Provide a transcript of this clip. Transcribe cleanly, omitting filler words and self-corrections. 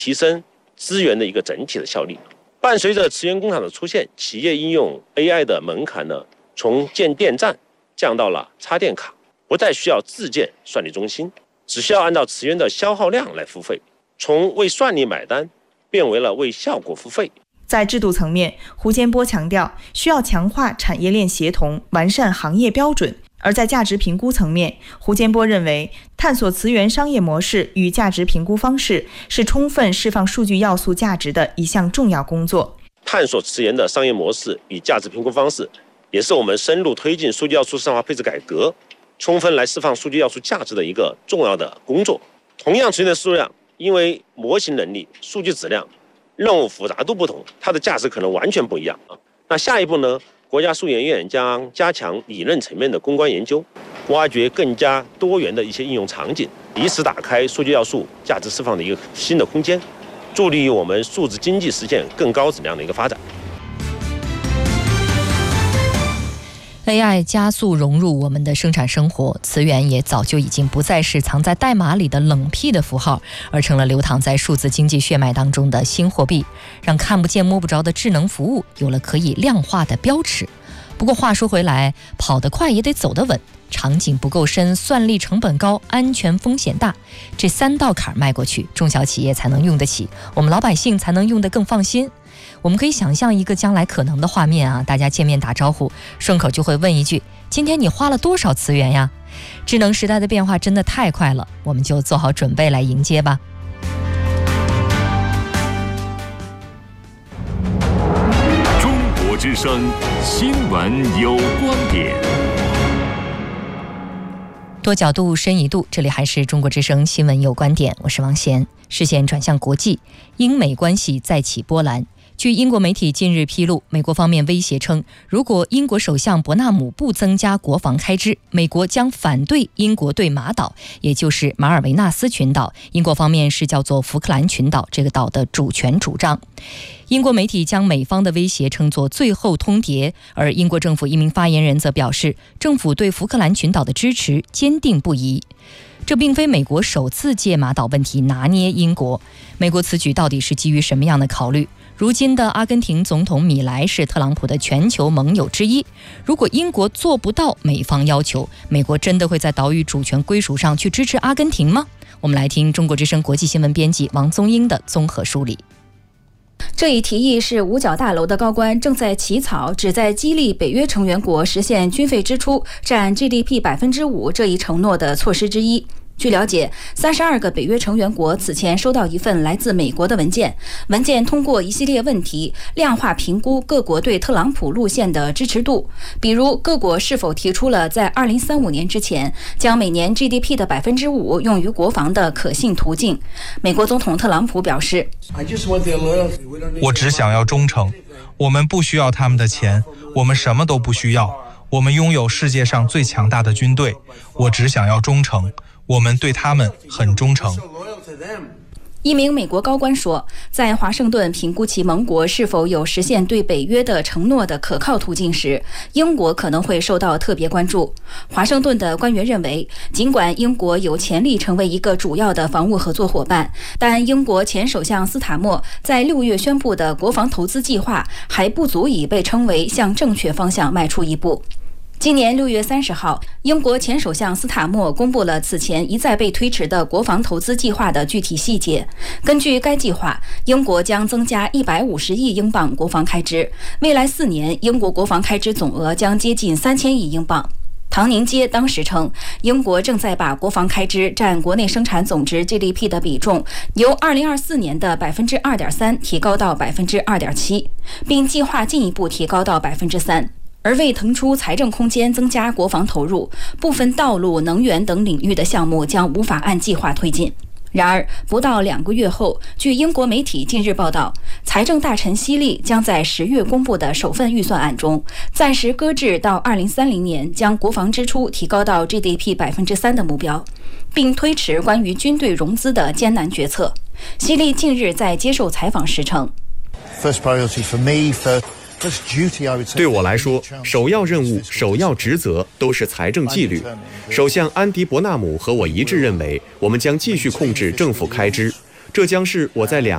提升资源的一个整体的效率。伴随着磁源工厂的出现，企业应用 AI 的门槛呢，从建电站降到了插电卡，不再需要自建算力中心，只需要按照磁源的消耗量来付费，从为算力买单变为了为效果付费。 在制度层面，胡坚波强调需要强化产业链协同，完善行业标准。而在价值评估层面，胡坚波认为，探索磁源商业模式与价值评估方式是充分释放数据要素价值的一项重要工作。 探索磁源的商业模式与价值评估方式，也是我们深入推进数据要素市场化配置改革，充分来释放数据要素价值的一个重要的工作。同样磁源的数量，因为模型能力、数据质量、任务复杂度不同，它的价值可能完全不一样啊。那下一步呢？国家数研院将加强理论层面的攻关研究，挖掘更加多元的一些应用场景，以此打开数据要素价值释放的一个新的空间，助力于我们数字经济实现更高质量的一个发展。 AI 加速融入我们的生产生活，磁源也早就已经不再是藏在代码里的冷僻的符号，而成了流淌在数字经济血脉当中的新货币，让看不见摸不着的智能服务有了可以量化的标尺。不过话说回来，跑得快也得走得稳，场景不够深，算力成本高，安全风险大，这3道坎迈过去，中小企业才能用得起，我们老百姓才能用得更放心。我们可以想象一个将来可能的画面啊，大家见面打招呼，顺口就会问一句：今天你花了多少磁源呀？智能时代的变化真的太快了，我们就做好准备来迎接吧。 中国之声新闻有观点， 多角度深一度，这里还是中国之声新闻有观点，我是王贤。视线转向国际，英美关系再起波澜。据英国媒体近日披露，美国方面威胁称，如果英国首相伯纳姆不增加国防开支，美国将反对英国对马岛，也就是马尔维纳斯群岛，英国方面是叫做福克兰群岛这个岛的主权主张。英国媒体将美方的威胁称作最后通牒，而英国政府一名发言人则表示，政府对福克兰群岛的支持坚定不移。这并非美国首次借马岛问题拿捏英国，美国此举到底是基于什么样的考虑？如今的阿根廷总统米莱是特朗普的全球盟友之一，如果英国做不到美方要求，美国真的会在岛屿主权归属上去支持阿根廷吗？我们来听中国之声国际新闻编辑王宗英的综合梳理。 这一提议是五角大楼的高官正在起草，旨在激励北约成员国实现军费支出占 GDP 5%这一承诺的措施之一。据了解，32个北约成员国此前收到一份来自美国的文件，文件通过一系列问题量化评估各国对特朗普路线的支持度，比如各国是否提出了在2035年之前将每年 GDP 的 5% 用于国防的可信途径。美国总统特朗普表示， 我只想要忠诚，我们不需要他们的钱，我们什么都不需要，我们拥有世界上最强大的军队，我只想要忠诚，我们对他们很忠诚。 一名美国高官说，在华盛顿评估其盟国是否有实现对北约的承诺的可靠途径时，英国可能会受到特别关注。华盛顿的官员认为，尽管英国有潜力成为一个主要的防务合作伙伴，但英国前首相斯塔默在6月宣布的国防投资计划还不足以被称为向正确方向迈出一步。今年6月30号，英国前首相斯塔默公布了此前一再被推迟的国防投资计划的具体细节。根据该计划，英国将增加150亿英镑国防开支，未来4年，英国国防开支总额将接近3000亿英镑。唐宁街当时称，英国正在把国防开支占国内生产总值 GDP 的比重由2024年的 2.3% 提高到 2.7%， 并计划进一步提高到 3%。而为腾出财政空间增加国防投入，部分道路、能源等领域的项目将无法按计划推进。然而，不到2个月后，据英国媒体近日报道，财政大臣希利将在10月公布的首份预算案中，暂时搁置到2030年将国防支出提高到 GDP 3% 的目标，并推迟关于军队融资的艰难决策。希利近日在接受采访时称， 对我来说，首要任务、首要职责都是财政纪律。首相安迪·伯纳姆和我一致认为，我们将继续控制政府开支，这将是我在2